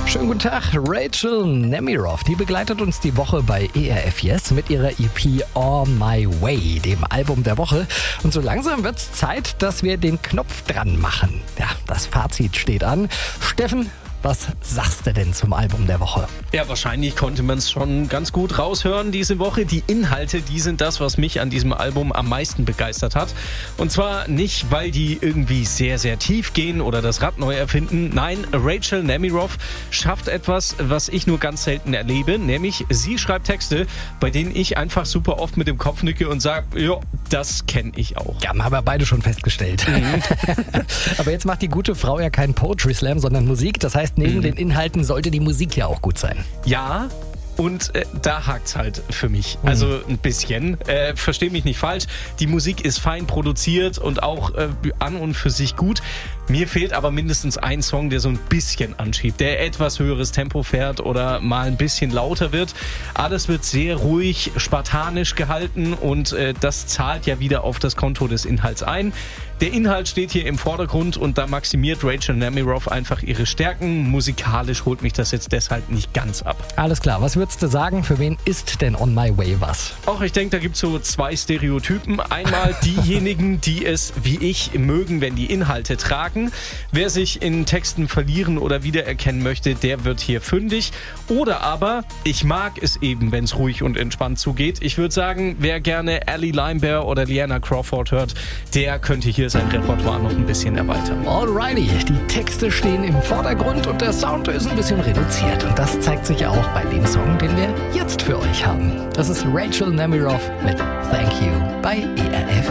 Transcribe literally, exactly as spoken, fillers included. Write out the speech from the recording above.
Schönen guten Tag, Rachel Nemiroff, die begleitet uns die Woche bei E R F Yes mit ihrer E P On My Way, dem Album der Woche. Und so langsam wird's Zeit, dass wir den Knopf dran machen. Ja, das Fazit steht an. Steffen, was sagst du denn zum Album der Woche? Ja, wahrscheinlich konnte man es schon ganz gut raushören diese Woche. Die Inhalte, die sind das, was mich an diesem Album am meisten begeistert hat. Und zwar nicht, weil die irgendwie sehr, sehr tief gehen oder das Rad neu erfinden. Nein, Rachel Nemiroff schafft etwas, was ich nur ganz selten erlebe. Nämlich, sie schreibt Texte, bei denen ich einfach super oft mit dem Kopf nicke und sage, ja, das kenne ich auch. Ja, haben wir beide schon festgestellt. Mhm. Aber jetzt macht die gute Frau ja keinen Poetry Slam, sondern Musik. Das heißt, neben mhm. den Inhalten sollte die Musik ja auch gut sein. Ja, und äh, da hakt's halt für mich. Mhm. Also ein bisschen. Äh, versteh mich nicht falsch. Die Musik ist fein produziert und auch äh, an und für sich gut. Mir fehlt aber mindestens ein Song, der so ein bisschen anschiebt, der etwas höheres Tempo fährt oder mal ein bisschen lauter wird. Alles wird sehr ruhig, spartanisch gehalten und äh, das zahlt ja wieder auf das Konto des Inhalts ein. Der Inhalt steht hier im Vordergrund und da maximiert Rachel Nemiroff einfach ihre Stärken. Musikalisch holt mich das jetzt deshalb nicht ganz ab. Alles klar, was würdest du sagen, für wen ist denn On My Way was? Auch ich denke, da gibt es so zwei Stereotypen. Einmal diejenigen, die es wie ich mögen, wenn die Inhalte tragen. Wer sich in Texten verlieren oder wiedererkennen möchte, der wird hier fündig. Oder aber, ich mag es eben, wenn es ruhig und entspannt zugeht. Ich würde sagen, wer gerne Allie Limebear oder Liana Crawford hört, der könnte hier sein Repertoire noch ein bisschen erweitern. Alrighty, die Texte stehen im Vordergrund und der Sound ist ein bisschen reduziert. Und das zeigt sich auch bei dem Song, den wir jetzt für euch haben. Das ist Rachel Nemiroff mit Thank You bei E R F